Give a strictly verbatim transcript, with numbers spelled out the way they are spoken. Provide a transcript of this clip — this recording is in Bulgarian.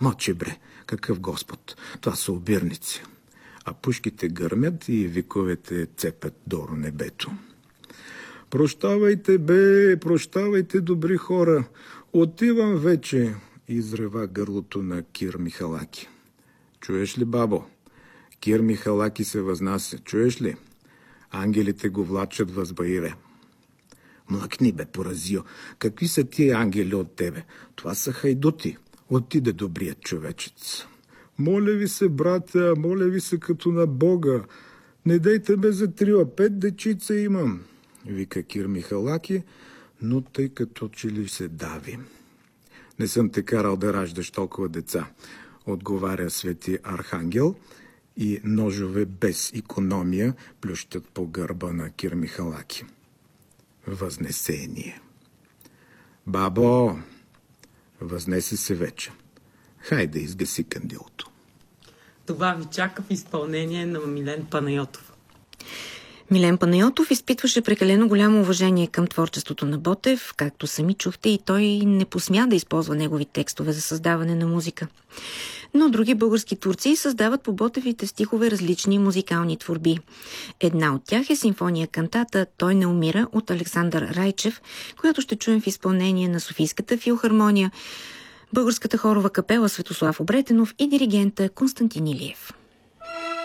Мълчи, бре, какъв Господ? Това са обирници. А пушките гърмят и виковете цепят долу небето. Прощавайте, бе, прощавайте, добри хора. Отивам вече, изрева гърлото на Кир Михалаки. Чуеш ли, бабо? Кир Михалаки се възнася. Чуеш ли? Ангелите го влачат възбаире. Млъкни, бе, поразио. Какви са тия ангели от тебе? Това са хайдути. Отиде добрият човечец. Моля ви се, братя, моля ви се като на Бога. Не дайте ме за трио, пет дечица имам, вика Кир Михалаки, но тъй като че ли се дави. Не съм те карал да раждаш толкова деца, отговаря свети Архангел, и ножове без икономия плющат по гърба на Кир Михалаки. Възнесение. Бабо, възнесе се вече. Хайде, изгаси кандилото. Това ви чака в изпълнение на Милен Панайотов. Милен Панайотов изпитваше прекалено голямо уважение към творчеството на Ботев, както сами чухте, и той не посмя да използва негови текстове за създаване на музика. Но други български творци създават по Ботевите стихове различни музикални творби. Една от тях е симфония кантата «Той не умира» от Александър Райчев, която ще чуем в изпълнение на Софийската филхармония, Българската хорова капела Светослав Обретенов и диригента Константин Илиев.